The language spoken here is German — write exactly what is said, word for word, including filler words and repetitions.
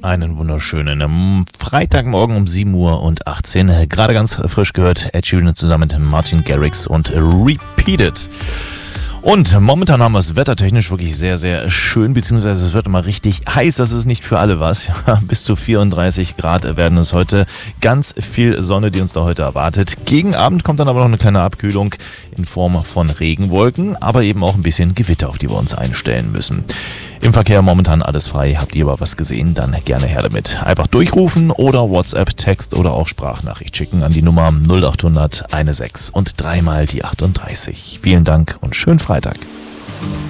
Einen wunderschönen ähm, Freitagmorgen um sieben Uhr und achtzehn. Gerade ganz frisch gehört Ed Sheeran zusammen mit Martin Garrix und Repeat It. Und momentan haben wir es wettertechnisch wirklich sehr, sehr schön, beziehungsweise es wird immer richtig heiß. Das ist nicht für alle was. Ja, bis zu vierunddreißig Grad werden es heute. Ganz viel Sonne, die uns da heute erwartet. Gegen Abend kommt dann aber noch eine kleine Abkühlung in Form von Regenwolken, aber eben auch ein bisschen Gewitter, auf die wir uns einstellen müssen. Im Verkehr momentan alles frei. Habt ihr aber was gesehen, dann gerne her damit. Einfach durchrufen oder WhatsApp, Text oder auch Sprachnachricht schicken an die Nummer null acht hundert sechzehn und dreimal die achtunddreißig. Vielen Dank und schönen Freitag.